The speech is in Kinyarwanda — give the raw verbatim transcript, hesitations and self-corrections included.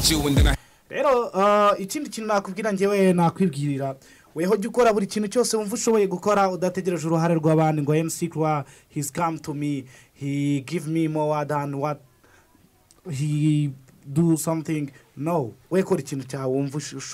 with you and then I rero uh, ikindi kintu nakubwira njyewe nakwibwirira weho jya ukora buri kintu cyose wumva ushoboye gukora udategereje uruhare rw'abandi ngo M C Kra he's come to me he give me more than what he do something no we kora ikintu cyawe wumva